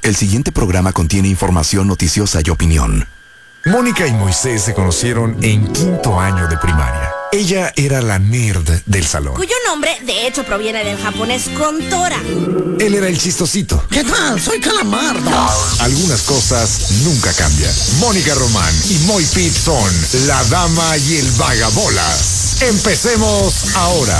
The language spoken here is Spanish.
El siguiente programa contiene información noticiosa y opinión. Mónica y Moisés se conocieron en quinto año de primaria. Ella era la nerd del salón. Cuyo nombre, de hecho, proviene del japonés Kontora. Él era el chistosito. ¿Qué tal? Soy Calamardo. Algunas cosas nunca cambian. Mónica Román y Moy Pitt son la dama y el vagabolas. Empecemos ahora.